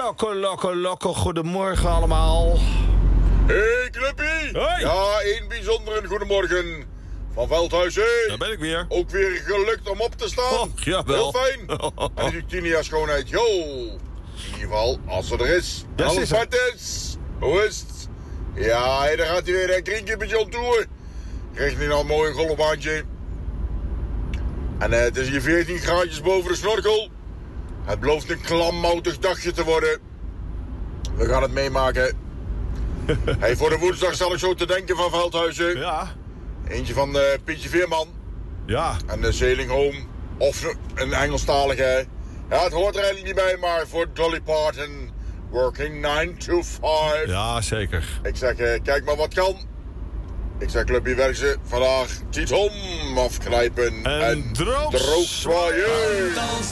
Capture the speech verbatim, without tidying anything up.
Lokke, lokke, lokke. Goedemorgen allemaal. Hey Cluppy! Hoi. Ja, één bijzondere goedemorgen. Van Veldhuizen. Daar ben ik weer. Ook weer gelukt om op te staan. Oh, jawel. Heel fijn. En natuurlijk Tinia schoonheid. Yo! In ieder geval, als ze er is. Ja, Alles ze is er. wat is. Hoe is het? Ja, hey, daar gaat hij weer een krinkje met John toe. Kreeg nu al een mooi golfbaantje. En uh, het is hier veertien graadjes boven de snorkel. Het belooft een klammoutig dagje te worden. We gaan het meemaken. Hey, voor de woensdag zal ik zo te denken van Veldhuizen. Ja. Eentje van uh, Pietje Veerman. Ja. En de Sailing Home. Of een Engelstalige. Ja, het hoort er eigenlijk niet bij, maar voor Dolly Parton. Working nine to five. Ja, zeker. Ik zeg, uh, kijk maar wat kan. Ik zeg, clubje werk ze vandaag. Tiet om afknijpen En en droog droog zwaaien.